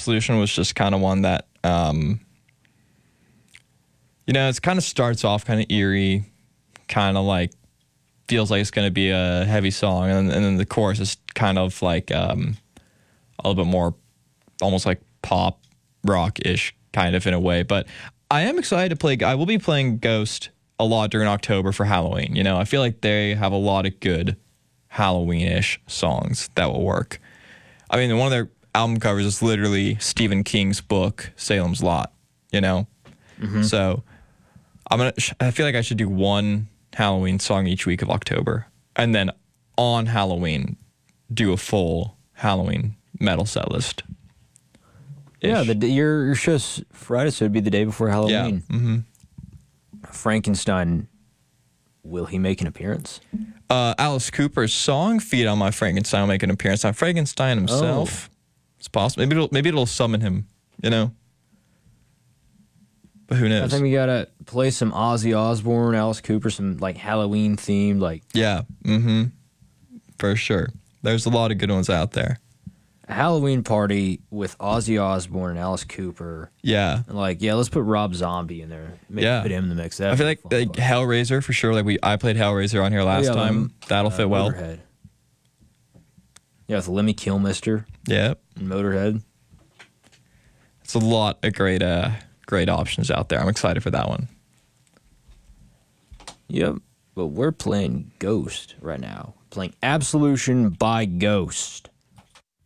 Absolution was just kind of one that, it kind of starts off kind of eerie, kind of like feels like it's going to be a heavy song. And then the chorus is kind of like a little bit more almost like pop rock-ish kind of in a way. But I am excited to play. I will be playing Ghost a lot during October for Halloween. I feel like they have a lot of good Halloween-ish songs that will work. I mean, one of their album covers is literally Stephen King's book, Salem's Lot, So I feel like I should do one Halloween song each week of October. And then on Halloween, do a full Halloween metal set list. Yeah, your show's Friday, so it'd be the day before Halloween. Yeah. Mm-hmm. Frankenstein, will he make an appearance? Alice Cooper's song "Feed on My Frankenstein" will make an appearance. Not Frankenstein himself. It's possible. Maybe it'll summon him. But who knows? I think we gotta play some Ozzy Osbourne, Alice Cooper, some like Halloween themed Yeah. Mm-hmm. For sure. There's a lot of good ones out there. A Halloween party with Ozzy Osbourne and Alice Cooper. Yeah. And let's put Rob Zombie in there. Maybe put him in the mix. I feel like Hellraiser for sure. I played Hellraiser on here last time. That'll fit well. Motorhead. Yeah, with Lemmy Kilmister. Yeah. And Motorhead. It's a lot of great options out there. I'm excited for that one. Yep. But we're playing Ghost right now. Playing Absolution by Ghost.